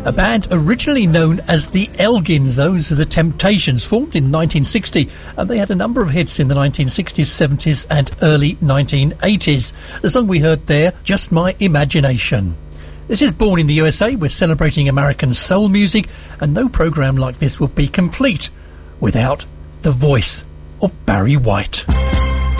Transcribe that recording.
A band originally known as the Elgins, those are the Temptations, formed in 1960, and they had a number of hits in the 1960s, 70s and early 1980s. The song we heard there, Just My Imagination. This is Born in the USA. We're celebrating American soul music, and no programme like this would be complete without the voice of Barry White.